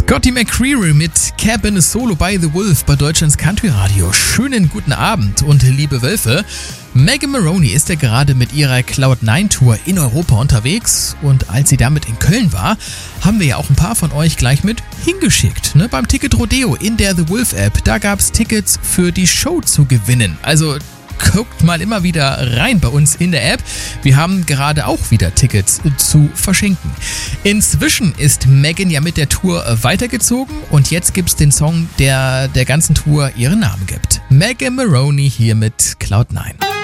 Scotty McCreery mit Cabin Solo by The Wolf bei Deutschlands Country Radio. Schönen guten Abend und liebe Wölfe. Megan Moroney ist ja gerade mit ihrer Cloud9-Tour in Europa unterwegs und als sie damit in Köln war, haben wir ja auch ein paar von euch gleich mit hingeschickt. Beim Ticket Rodeo in der The Wolf App, da gab es Tickets für die Show zu gewinnen. Also guckt mal immer wieder rein bei uns in der App. Wir haben gerade auch wieder Tickets zu verschenken. Inzwischen ist Megan ja mit der Tour weitergezogen und jetzt gibt's den Song, der ganzen Tour ihren Namen gibt. Megan Moroney hier mit Cloud9.